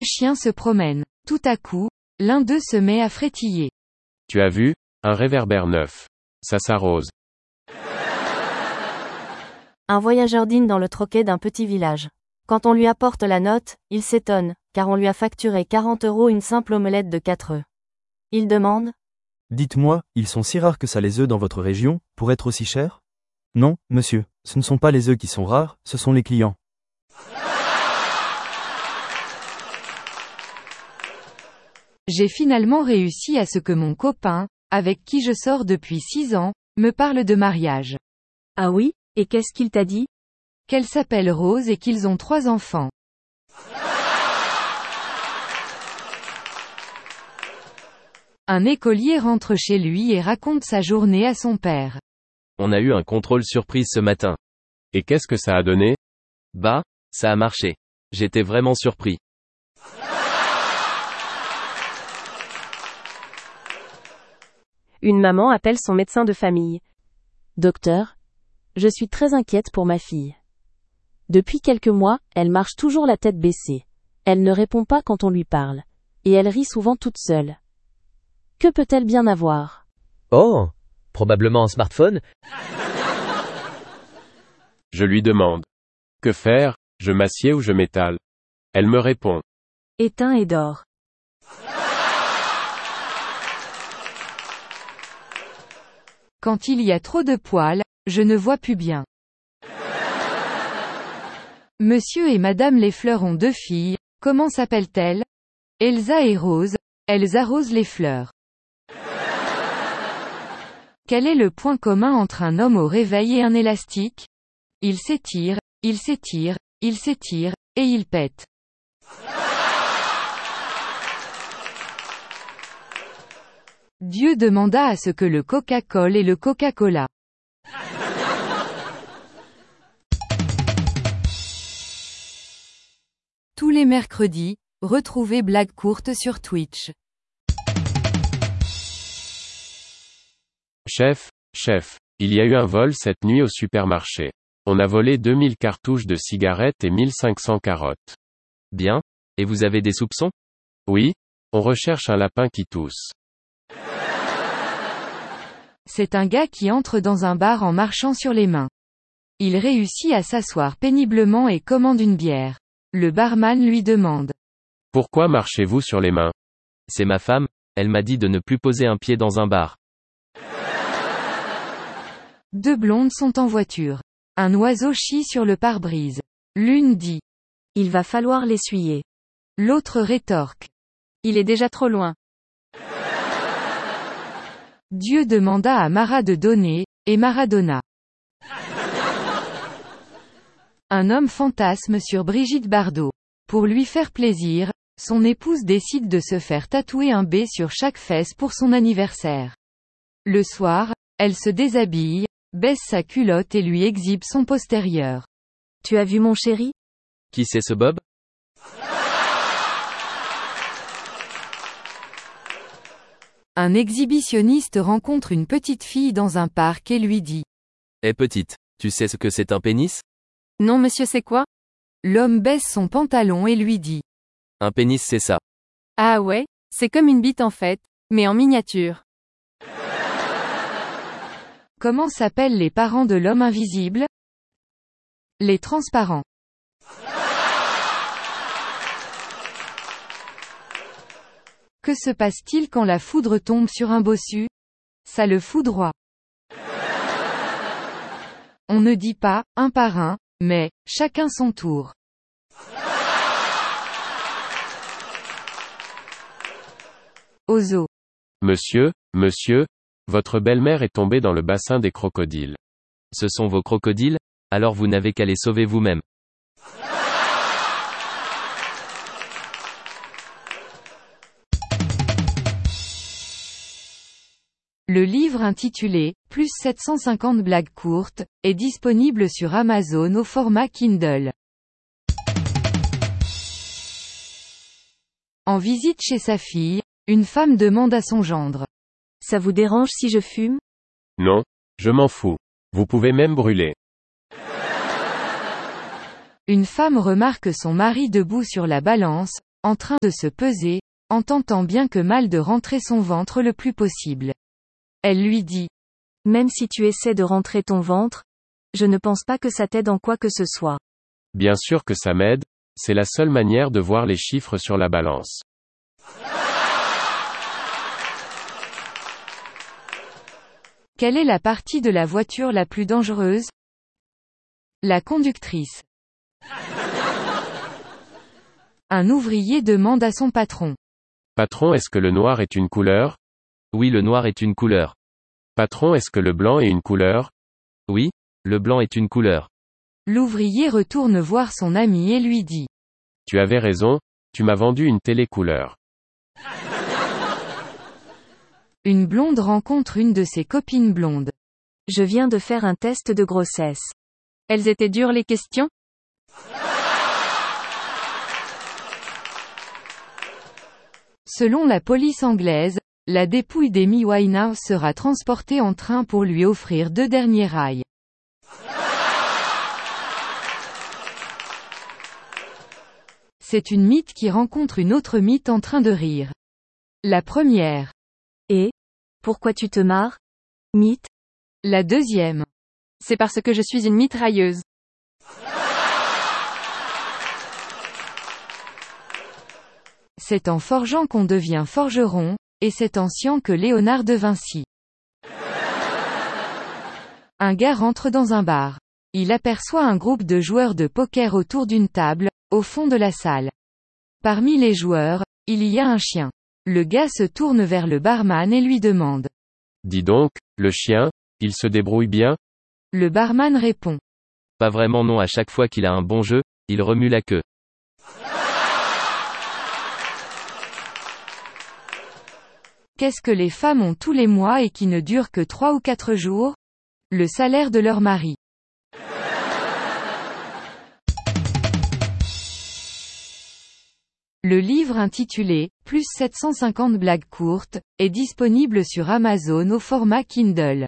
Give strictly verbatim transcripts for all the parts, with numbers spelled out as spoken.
chiens se promènent. Tout à coup, l'un d'eux se met à frétiller. Tu as vu, un réverbère neuf. Ça s'arrose. Un voyageur dîne dans le troquet d'un petit village. Quand on lui apporte la note, il s'étonne, car on lui a facturé quarante euros une simple omelette de quatre œufs. Il demande : Dites-moi, ils sont si rares que ça les œufs dans votre région, pour être aussi chers ? Non, monsieur, ce ne sont pas les œufs qui sont rares, ce sont les clients. J'ai finalement réussi à ce que mon copain, avec qui je sors depuis six ans, me parle de mariage. Ah oui, et qu'est-ce qu'il t'a dit ? Qu'elle s'appelle Rose et qu'ils ont trois enfants. Un écolier rentre chez lui et raconte sa journée à son père. On a eu un contrôle surprise ce matin. Et qu'est-ce que ça a donné ? Bah, ça a marché. J'étais vraiment surpris. Une maman appelle son médecin de famille. Docteur, je suis très inquiète pour ma fille. Depuis quelques mois, elle marche toujours la tête baissée. Elle ne répond pas quand on lui parle. Et elle rit souvent toute seule. Que peut-elle bien avoir ? Oh, probablement un smartphone ? Je lui demande. Que faire, je m'assieds ou je m'étale ? Elle me répond. Éteins et dors. Quand il y a trop de poils, je ne vois plus bien. Monsieur et Madame les fleurs ont deux filles, comment s'appellent-elles ? Elsa et Rose, elles arrosent les fleurs. Quel est le point commun entre un homme au réveil et un élastique ? Il s'étire, il s'étire, il s'étire, et il pète. Dieu demanda à ce que le Coca-Cola et le Coca-Cola. Tous les mercredis, retrouvez Blague courte sur Twitch. Chef, chef, il y a eu un vol cette nuit au supermarché. On a volé deux mille cartouches de cigarettes et mille cinq cents carottes. Bien. Et vous avez des soupçons ? Oui, on recherche un lapin qui tousse. C'est un gars qui entre dans un bar en marchant sur les mains. Il réussit à s'asseoir péniblement et commande une bière. Le barman lui demande. Pourquoi marchez-vous sur les mains ? C'est ma femme, elle m'a dit de ne plus poser un pied dans un bar. Deux blondes sont en voiture. Un oiseau chie sur le pare-brise. L'une dit. Il va falloir l'essuyer. L'autre rétorque. Il est déjà trop loin. Dieu demanda à Mara de donner, et Mara donna. Un homme fantasme sur Brigitte Bardot. Pour lui faire plaisir, son épouse décide de se faire tatouer un B sur chaque fesse pour son anniversaire. Le soir, elle se déshabille, baisse sa culotte et lui exhibe son postérieur. Tu as vu mon chéri ? Qui c'est ce Bob ? Un exhibitionniste rencontre une petite fille dans un parc et lui dit. Eh petite, tu sais ce que c'est un pénis ? Non monsieur, c'est quoi ? L'homme baisse son pantalon et lui dit. Un pénis c'est ça. Ah ouais, c'est comme une bite en fait, mais en miniature. Comment s'appellent les parents de l'homme invisible ? Les transparents. Que se passe-t-il quand la foudre tombe sur un bossu ? Ça le foudroie. On ne dit pas, un par un, mais, chacun son tour. Au zoo. Monsieur, monsieur, votre belle-mère est tombée dans le bassin des crocodiles. Ce sont vos crocodiles ? Alors vous n'avez qu'à les sauver vous-même. Le livre intitulé « Plus sept cent cinquante blagues courtes » est disponible sur Amazon au format Kindle. En visite chez sa fille, une femme demande à son gendre. Ça vous dérange si je fume ? Non, je m'en fous. Vous pouvez même brûler. Une femme remarque son mari debout sur la balance, en train de se peser, en tentant bien que mal de rentrer son ventre le plus possible. Elle lui dit. Même si tu essaies de rentrer ton ventre, je ne pense pas que ça t'aide en quoi que ce soit. Bien sûr que ça m'aide, c'est la seule manière de voir les chiffres sur la balance. Quelle est la partie de la voiture la plus dangereuse? La conductrice. Un ouvrier demande à son patron. Patron, est-ce que le noir est une couleur? Oui, le noir est une couleur. Patron, est-ce que le blanc est une couleur? Oui, le blanc est une couleur. L'ouvrier retourne voir son ami et lui dit. Tu avais raison, tu m'as vendu une télé couleur. Une blonde rencontre une de ses copines blondes. Je viens de faire un test de grossesse. Elles étaient dures les questions? Selon la police anglaise, la dépouille d'Amy Winehouse sera transportée en train pour lui offrir deux derniers rails. C'est une mythe qui rencontre une autre mythe en train de rire. La première. Et? Pourquoi tu te marres? Mythe? La deuxième. C'est parce que je suis une mitrailleuse. C'est en forgeant qu'on devient forgeron, et c'est en sciant que Léonard de Vinci. Un gars rentre dans un bar. Il aperçoit un groupe de joueurs de poker autour d'une table, au fond de la salle. Parmi les joueurs, il y a un chien. Le gars se tourne vers le barman et lui demande. Dis donc, le chien, il se débrouille bien? Le barman répond. Pas vraiment non, à chaque fois qu'il a un bon jeu, il remue la queue. Qu'est-ce que les femmes ont tous les mois et qui ne durent que trois ou quatre jours? Le salaire de leur mari. Le livre intitulé « Plus sept cent cinquante blagues courtes » est disponible sur Amazon au format Kindle.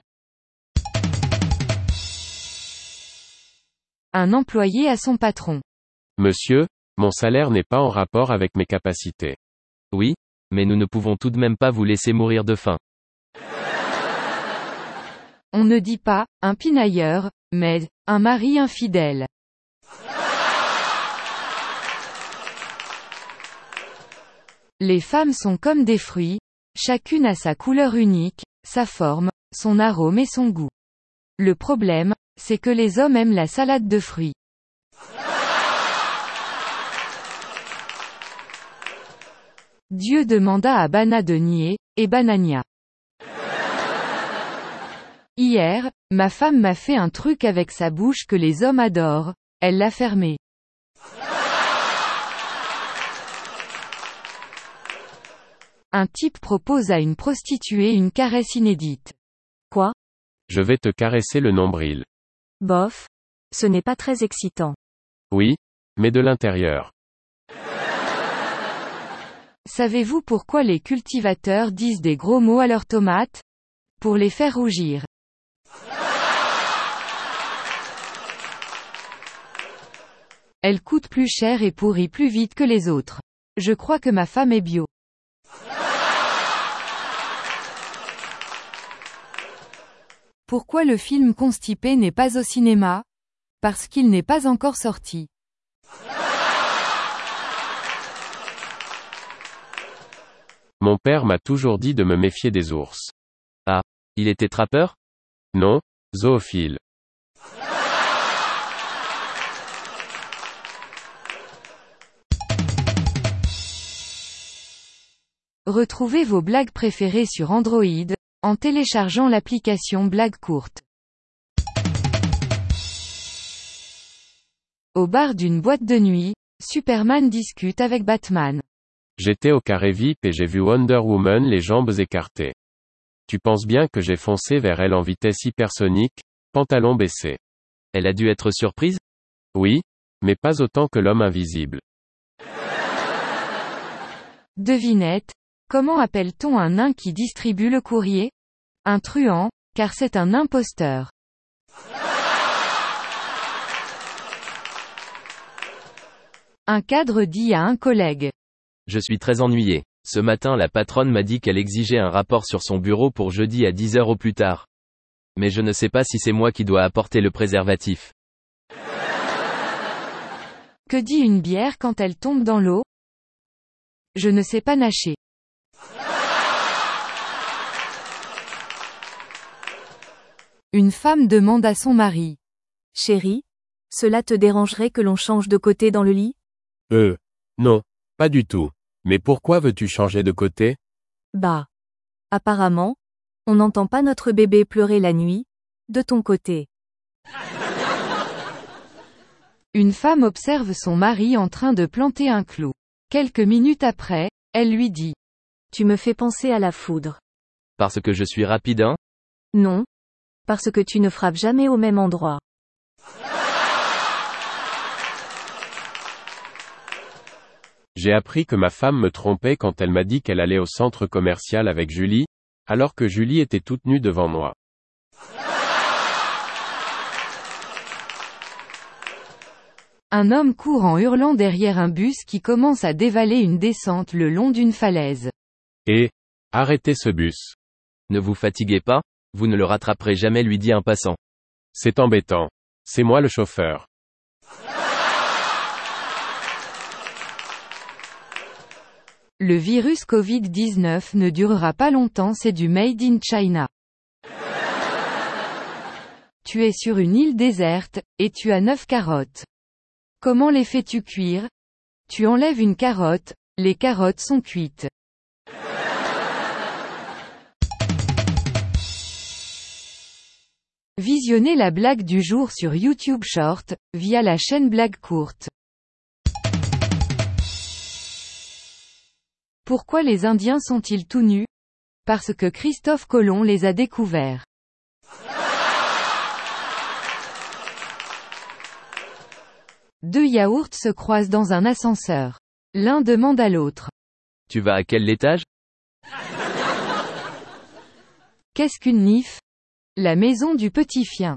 Un employé à son patron. Monsieur, mon salaire n'est pas en rapport avec mes capacités. Oui, mais nous ne pouvons tout de même pas vous laisser mourir de faim. On ne dit pas « un pinailleur », mais « un mari infidèle ». Les femmes sont comme des fruits, chacune a sa couleur unique, sa forme, son arôme et son goût. Le problème, c'est que les hommes aiment la salade de fruits. Dieu demanda à Bana de nier, et Banania. Hier, ma femme m'a fait un truc avec sa bouche que les hommes adorent, elle l'a fermé. Un type propose à une prostituée une caresse inédite. Quoi? Je vais te caresser le nombril. Bof. Ce n'est pas très excitant. Oui, mais de l'intérieur. Savez-vous pourquoi les cultivateurs disent des gros mots à leurs tomates? Pour les faire rougir. Elles coûtent plus cher et pourrissent plus vite que les autres. Je crois que ma femme est bio. Pourquoi le film Constipé n'est pas au cinéma? Parce qu'il n'est pas encore sorti. Mon père m'a toujours dit de me méfier des ours. Ah, il était trappeur? Non, zoophile. Retrouvez vos blagues préférées sur Android, en téléchargeant l'application Blagues courtes. Au bar d'une boîte de nuit, Superman discute avec Batman. J'étais au carré V I P et j'ai vu Wonder Woman les jambes écartées. Tu penses bien que j'ai foncé vers elle en vitesse hypersonique, pantalon baissé. Elle a dû être surprise? Oui, mais pas autant que l'homme invisible. Devinette. Comment appelle-t-on un nain qui distribue le courrier? Un truand, car c'est un imposteur. Un cadre dit à un collègue. Je suis très ennuyé. Ce matin la patronne m'a dit qu'elle exigeait un rapport sur son bureau pour jeudi à dix heures au plus tard. Mais je ne sais pas si c'est moi qui dois apporter le préservatif. Que dit une bière quand elle tombe dans l'eau? Je ne sais pas nager. Une femme demande à son mari. Chérie, cela te dérangerait que l'on change de côté dans le lit? Euh. Non. Pas du tout. Mais pourquoi veux-tu changer de côté? Bah. Apparemment, on n'entend pas notre bébé pleurer la nuit, de ton côté. Une femme observe son mari en train de planter un clou. Quelques minutes après, elle lui dit. Tu me fais penser à la foudre. Parce que je suis rapide, hein? Non. Parce que tu ne frappes jamais au même endroit. J'ai appris que ma femme me trompait quand elle m'a dit qu'elle allait au centre commercial avec Julie, alors que Julie était toute nue devant moi. Un homme court en hurlant derrière un bus qui commence à dévaler une descente le long d'une falaise. Et, arrêtez ce bus. Ne vous fatiguez pas, vous ne le rattraperez jamais, lui dit un passant. C'est embêtant. C'est moi le chauffeur. Le virus covid dix-neuf ne durera pas longtemps, c'est du Made in China. Tu es sur une île déserte, et tu as neuf carottes. Comment les fais-tu cuire? Tu enlèves une carotte, les carottes sont cuites. Visionnez la blague du jour sur YouTube Short, via la chaîne Blague Courte. Pourquoi les Indiens sont-ils tout nus? Parce que Christophe Colomb les a découverts. Deux yaourts se croisent dans un ascenseur. L'un demande à l'autre. Tu vas à quel étage? Qu'est-ce qu'une nif? La maison du petit chien.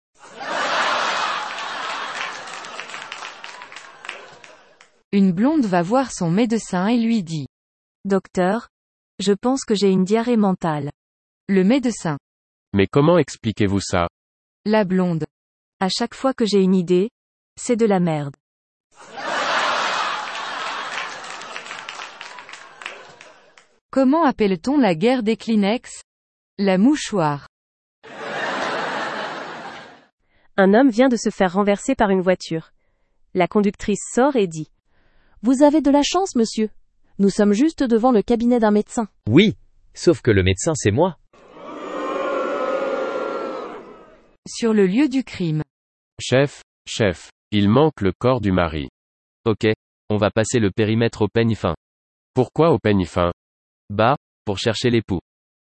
Une blonde va voir son médecin et lui dit. Docteur, je pense que j'ai une diarrhée mentale. Le médecin. Mais comment expliquez-vous ça? La blonde. À chaque fois que j'ai une idée, c'est de la merde. Comment appelle-t-on la guerre des Kleenex? La mouchoir. Un homme vient de se faire renverser par une voiture. La conductrice sort et dit. Vous avez de la chance, monsieur. Nous sommes juste devant le cabinet d'un médecin. Oui, sauf que le médecin c'est moi. Sur le lieu du crime. Chef, chef, il manque le corps du mari. Ok, on va passer le périmètre au peigne fin. Pourquoi au peigne fin? Bah, pour chercher l'époux.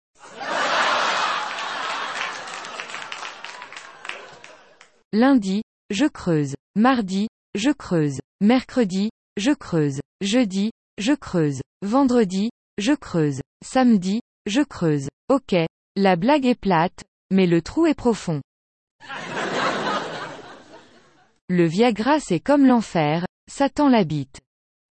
Lundi, je creuse. Mardi, je creuse. Mercredi, je creuse. Jeudi, je creuse. Vendredi, je creuse. Samedi, je creuse. Ok, la blague est plate, mais le trou est profond. Le Viagra c'est comme l'enfer, Satan l'habite.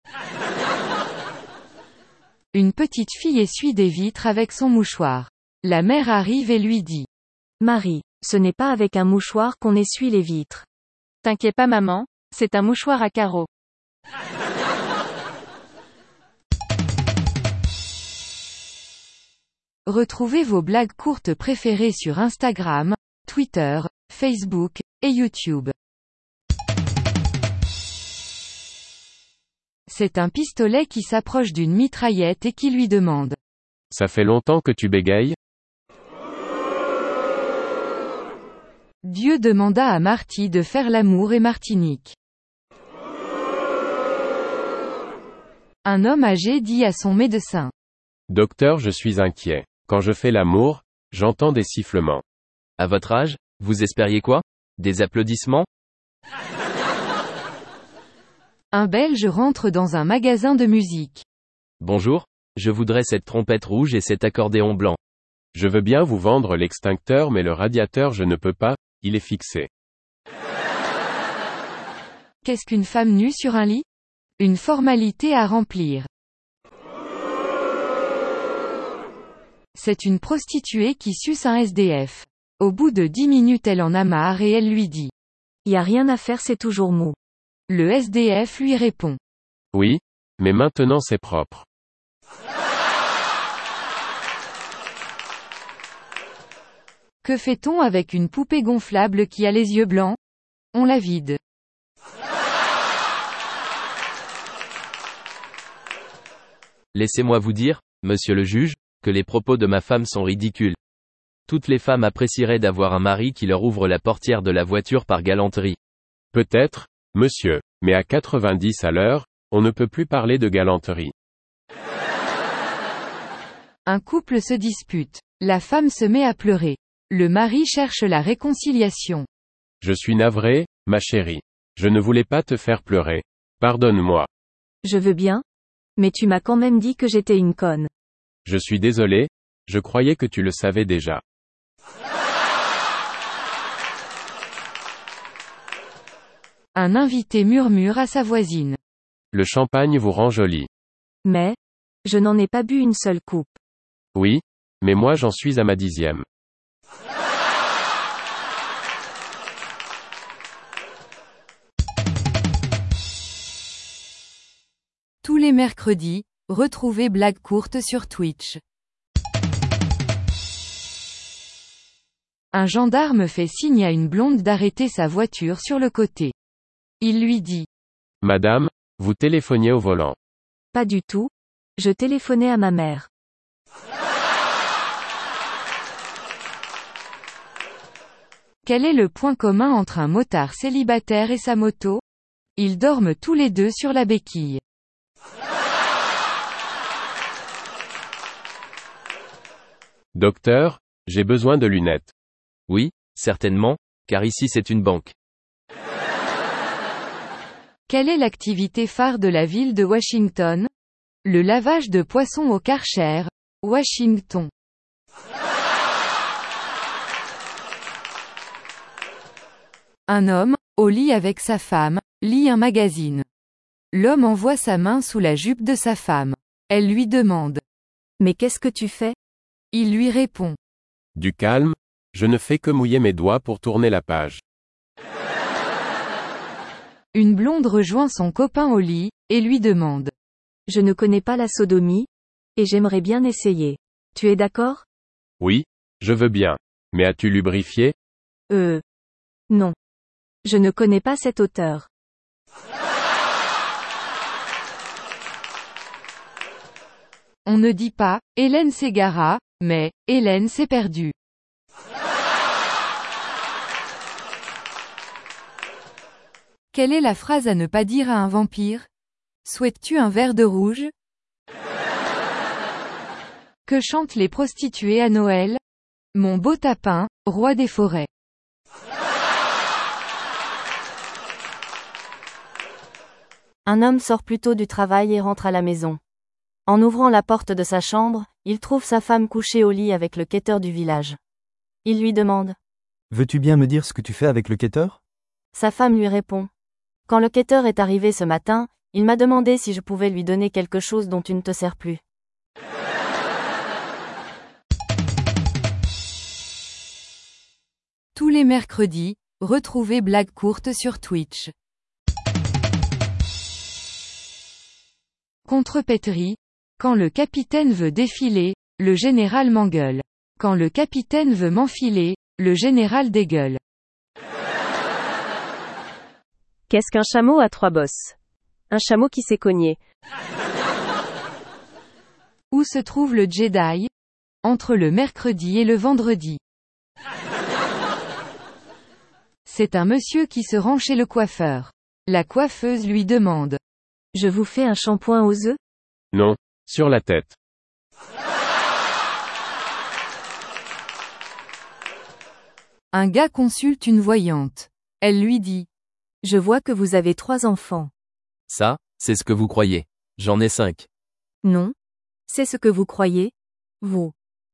Une petite fille essuie des vitres avec son mouchoir. La mère arrive et lui dit. Marie, ce n'est pas avec un mouchoir qu'on essuie les vitres. T'inquiète pas maman, c'est un mouchoir à carreaux. Retrouvez vos blagues courtes préférées sur Instagram, Twitter, Facebook, et YouTube. C'est un pistolet qui s'approche d'une mitraillette et qui lui demande. Ça fait longtemps que tu bégayes? Dieu demanda à Marty de faire l'amour et Martinique. Un homme âgé dit à son médecin. Docteur, je suis inquiet. Quand je fais l'amour, j'entends des sifflements. À votre âge, vous espériez quoi? Des applaudissements? Un Belge rentre dans un magasin de musique. Bonjour, je voudrais cette trompette rouge et cet accordéon blanc. Je veux bien vous vendre l'extincteur mais le radiateur je ne peux pas, il est fixé. Qu'est-ce qu'une femme nue sur un lit? Une formalité à remplir. C'est une prostituée qui suce un S D F. Au bout de dix minutes elle en a marre et elle lui dit. Y a rien à faire, c'est toujours mou. Le S D F lui répond. Oui, mais maintenant c'est propre. Que fait-on avec une poupée gonflable qui a les yeux blancs? On la vide. Laissez-moi vous dire, monsieur le juge, que les propos de ma femme sont ridicules. Toutes les femmes apprécieraient d'avoir un mari qui leur ouvre la portière de la voiture par galanterie. Peut-être, monsieur, mais à quatre-vingt-dix à l'heure, on ne peut plus parler de galanterie. Un couple se dispute. La femme se met à pleurer. Le mari cherche la réconciliation. Je suis navré, ma chérie. Je ne voulais pas te faire pleurer. Pardonne-moi. Je veux bien. Mais tu m'as quand même dit que j'étais une conne. Je suis désolé, je croyais que tu le savais déjà. Un invité murmure à sa voisine. Le champagne vous rend jolie. Mais, je n'en ai pas bu une seule coupe. Oui, mais moi j'en suis à ma dixième. Tous les mercredis, retrouvez Blague courte sur Twitch. Un gendarme fait signe à une blonde d'arrêter sa voiture sur le côté. Il lui dit. Madame, vous téléphoniez au volant. Pas du tout. Je téléphonais à ma mère. Quel est le point commun entre un motard célibataire et sa moto? Ils dorment tous les deux sur la béquille. Docteur, j'ai besoin de lunettes. Oui, certainement, car ici c'est une banque. Quelle est l'activité phare de la ville de Washington? Le lavage de poissons au Karcher, Washington. Un homme, au lit avec sa femme, lit un magazine. L'homme envoie sa main sous la jupe de sa femme. Elle lui demande. Mais qu'est-ce que tu fais? Il lui répond. Du calme, je ne fais que mouiller mes doigts pour tourner la page. Une blonde rejoint son copain au lit, et lui demande. Je ne connais pas la sodomie, et j'aimerais bien essayer. Tu es d'accord? Oui, je veux bien. Mais as-tu lubrifié? Euh. Non. Je ne connais pas cet auteur. On ne dit pas, Hélène s'égara, mais, Hélène s'est perdue. Quelle est la phrase à ne pas dire à un vampire? Souhaites-tu un verre de rouge? Que chantent les prostituées à Noël? Mon beau tapin, roi des forêts. Un homme sort plus tôt du travail et rentre à la maison. En ouvrant la porte de sa chambre, il trouve sa femme couchée au lit avec le quêteur du village. Il lui demande. Veux-tu bien me dire ce que tu fais avec le quêteur? Sa femme lui répond. Quand le quêteur est arrivé ce matin, il m'a demandé si je pouvais lui donner quelque chose dont tu ne te sers plus. Tous les mercredis, retrouvez Blague courte sur Twitch. Contrepétrie. Quand le capitaine veut défiler, le général m'engueule. Quand le capitaine veut m'enfiler, le général dégueule. Qu'est-ce qu'un chameau à trois bosses? Un chameau qui s'est cogné. Où se trouve le Jedi? Entre le mercredi et le vendredi. C'est un monsieur qui se rend chez le coiffeur. La coiffeuse lui demande. Je vous fais un shampoing aux œufs? Non, sur la tête. Un gars consulte une voyante. Elle lui dit. Je vois que vous avez trois enfants. Ça, c'est ce que vous croyez. J'en ai cinq. Non. C'est ce que vous croyez, vous.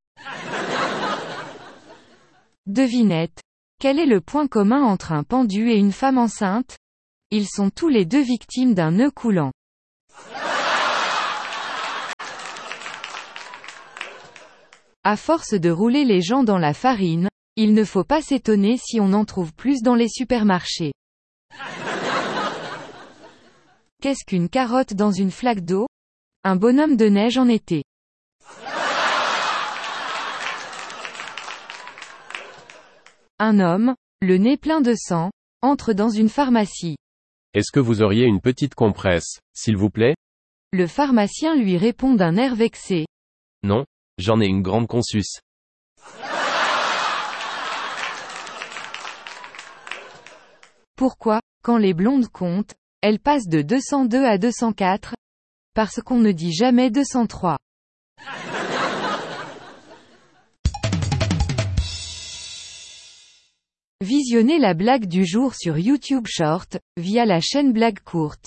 Devinette. Quel est le point commun entre un pendu et une femme enceinte? Ils sont tous les deux victimes d'un nœud coulant. À force de rouler les gens dans la farine, il ne faut pas s'étonner si on en trouve plus dans les supermarchés. Qu'est-ce qu'une carotte dans une flaque d'eau? Un bonhomme de neige en été. Un homme, le nez plein de sang, entre dans une pharmacie. Est-ce que vous auriez une petite compresse, s'il vous plaît? Le pharmacien lui répond d'un air vexé. Non, j'en ai une grande consus. Pourquoi, quand les blondes comptent, elles passent de deux cent deux à deux cent quatre? Parce qu'on ne dit jamais deux cent trois. Visionnez la blague du jour sur YouTube Short, via la chaîne Blague Courte.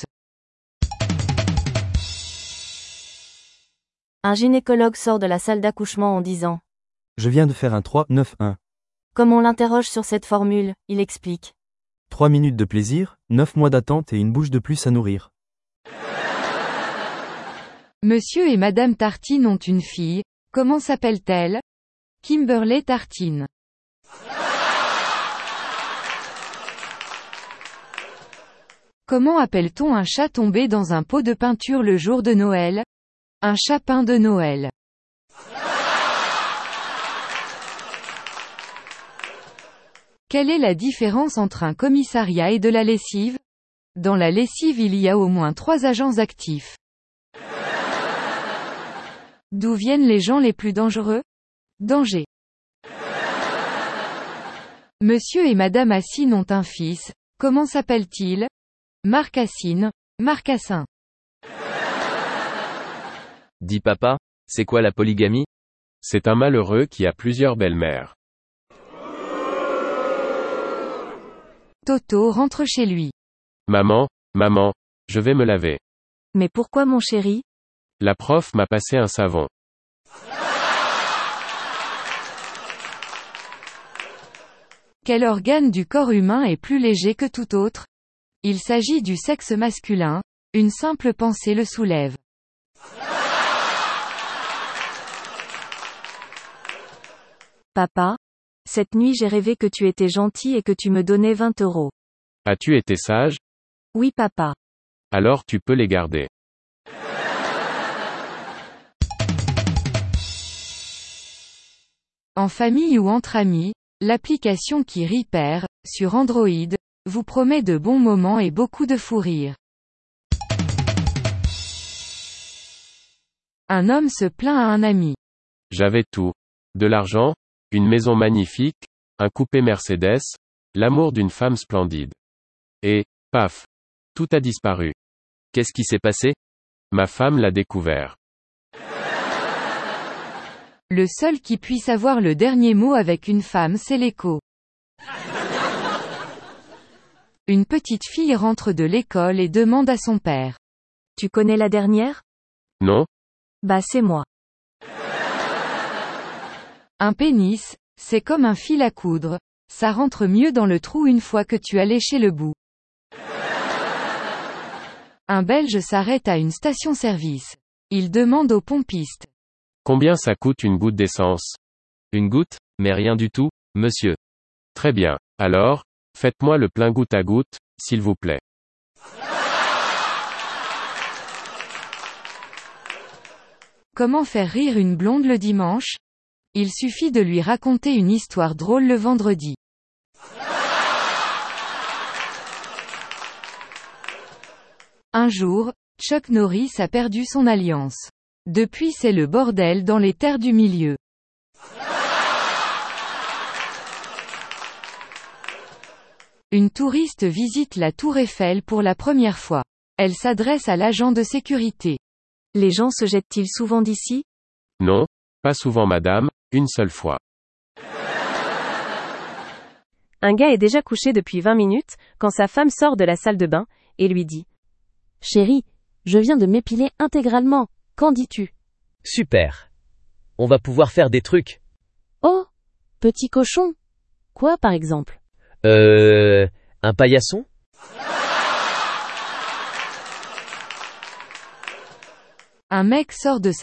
Un gynécologue sort de la salle d'accouchement en disant « Je viens de faire un trois neuf un. Comme on l'interroge sur cette formule, il explique. trois minutes de plaisir, neuf mois d'attente et une bouche de plus à nourrir. Monsieur et Madame Tartine ont une fille, comment s'appelle-t-elle? Kimberley Tartine. Comment appelle-t-on un chat tombé dans un pot de peinture le jour de Noël? Un chapin de Noël. Quelle est la différence entre un commissariat et de la lessive? Dans la lessive il y a au moins trois agents actifs. D'où viennent les gens les plus dangereux? Danger. Monsieur et Madame Assine ont un fils, comment s'appelle-t-il? Marc Assine, Marcassin. Dis papa, c'est quoi la polygamie? C'est un malheureux qui a plusieurs belles-mères. Toto rentre chez lui. Maman, maman, je vais me laver. Mais pourquoi mon chéri? La prof m'a passé un savon. Quel organe du corps humain est plus léger que tout autre? Il s'agit du sexe masculin, une simple pensée le soulève. Papa, cette nuit j'ai rêvé que tu étais gentil et que tu me donnais vingt euros. As-tu été sage? Oui papa. Alors tu peux les garder. En famille ou entre amis, l'application qui rit perd, sur Android, vous promet de bons moments et beaucoup de fou rire. Un homme se plaint à un ami. J'avais tout. De l'argent, une maison magnifique, un coupé Mercedes, l'amour d'une femme splendide. Et, paf, tout a disparu. Qu'est-ce qui s'est passé? Ma femme l'a découvert. Le seul qui puisse avoir le dernier mot avec une femme c'est l'écho. Une petite fille rentre de l'école et demande à son père. Tu connais la dernière? Non? Bah c'est moi. Un pénis, c'est comme un fil à coudre, ça rentre mieux dans le trou une fois que tu as léché le bout. Un Belge s'arrête à une station-service. Il demande au pompiste. Combien ça coûte une goutte d'essence? Une goutte, mais rien du tout, monsieur. Très bien. Alors, faites-moi le plein goutte à goutte, s'il vous plaît. Comment faire rire une blonde le dimanche? Il suffit de lui raconter une histoire drôle le vendredi. Un jour, Chuck Norris a perdu son alliance. Depuis c'est le bordel dans les terres du milieu. Une touriste visite la tour Eiffel pour la première fois. Elle s'adresse à l'agent de sécurité. Les gens se jettent-ils souvent d'ici? Non, pas souvent madame, une seule fois. Un gars est déjà couché depuis vingt minutes, quand sa femme sort de la salle de bain, et lui dit. Chérie, je viens de m'épiler intégralement, qu'en dis-tu? Super. On va pouvoir faire des trucs. Oh, petit cochon. Quoi par exemple? Euh, un paillasson? Un mec sort de sa